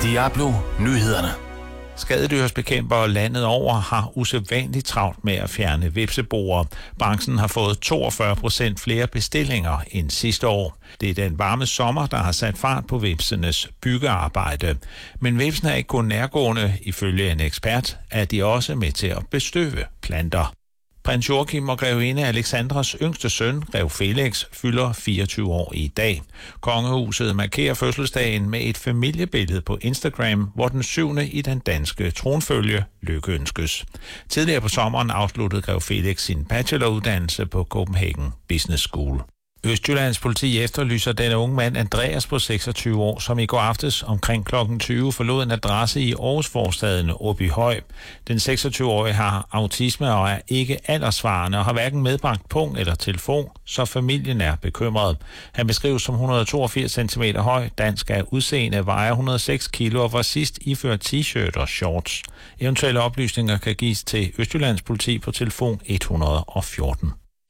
Diablo Nyhederne. Skadedyrsbekæmpere landet over har usædvanligt travlt med at fjerne hvepseboer. Branchen har fået 42% flere bestillinger end sidste år. Det er den varme sommer, der har sat fart på hvepsenes byggearbejde. Men hvepsene er ikke kun nærgående. Ifølge en ekspert er de også med til at bestøve planter. Prins Joachim og grevinde Alexandras yngste søn, grev Felix, fylder 24 år i dag. Kongehuset markerer fødselsdagen med et familiebillede på Instagram, hvor den 7. i den danske tronfølge lykkeønskes. Tidligere på sommeren afsluttede grev Felix sin bacheloruddannelse på Copenhagen Business School. Østjyllands politi efterlyser den unge mand Andreas på 26 år, som i går aftes omkring kl. 20 forlod en adresse i Aarhusforstaden Åbyhøj. Den 26-årige har autisme og er ikke alderssvarende og har hverken medbragt pung eller telefon, så familien er bekymret. Han beskrives som 182 cm høj, dansk af udseende, vejer 106 kilo og var sidst iført t-shirt og shorts. Eventuelle oplysninger kan gives til Østjyllands politi på telefon 114.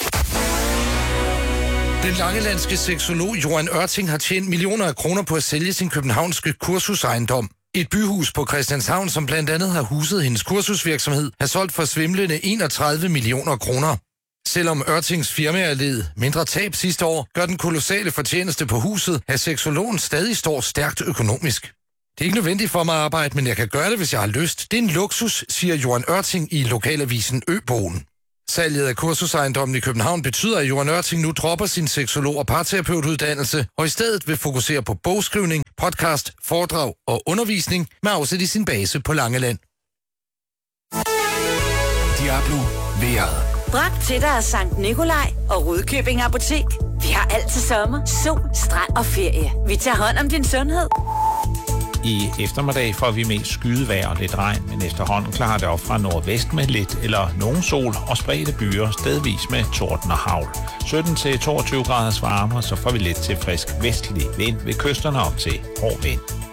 Den langelandske seksolog Johan Ørting har tjent millioner af kroner på at sælge sin københavnske kursusejendom. Et byhus på Christianshavn, som blandt andet har huset hendes kursusvirksomhed, har solgt for svimlende 31 millioner kroner. Selvom Ørtings firma led mindre tab sidste år, gør den kolossale fortjeneste på huset, at seksologen stadig står stærkt økonomisk. Det er ikke nødvendigt for mig at arbejde, men jeg kan gøre det, hvis jeg har lyst. Det er en luksus, siger Johan Ørting i lokalavisen Øboen. Salget af kursusejendommen i København betyder, at Johan Ørting nu dropper sin seksolog- og parterapeutuddannelse og i stedet vil fokusere på bogskrivning, podcast, foredrag og undervisning med afsæt i sin base på Langeland. Diablo vejret. Bragt til dig af Sankt Nikolaj og Rudkøbing Apotek. Vi har alt til sommer, sol, strand og ferie. Vi tager hånd om din sundhed. I eftermiddag får vi mest skydevejr og lidt regn, men efterhånden klarer det op fra nordvest med lidt eller nogen sol og spredte byer, stedvis med torden og hagl. 17-22 graders varme, så får vi lidt til frisk vestlig vind ved kysterne op til hård vind.